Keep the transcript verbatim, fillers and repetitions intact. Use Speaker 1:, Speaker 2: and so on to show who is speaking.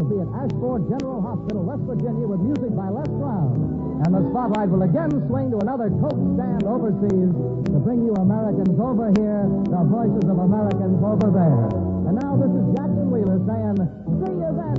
Speaker 1: be at Ashford General Hospital, West Virginia, with music by Les Brown. And the spotlight will again swing to another Coke stand overseas to bring you Americans over here, the voices of Americans over there. And now this is Jackson Wheeler saying, see you then.